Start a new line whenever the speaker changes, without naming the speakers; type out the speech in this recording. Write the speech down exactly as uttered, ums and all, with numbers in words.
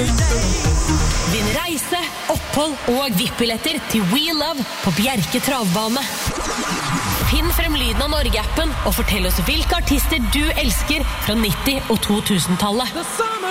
Vinn reise, opphold og V I P-billetter til We Love på Bjerke Travbane. Finn frem lyden av Norge-appen og fortell oss hvilke artister du elsker fra nitti- og to tusen-tallet.